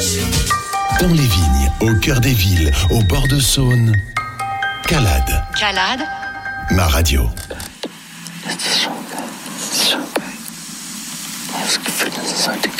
Dans les vignes, au cœur des villes, au bord de Saône, Calade. Calade. Ma radio. Het is zo fijn. Het is zo fijn. Als ik vind het zo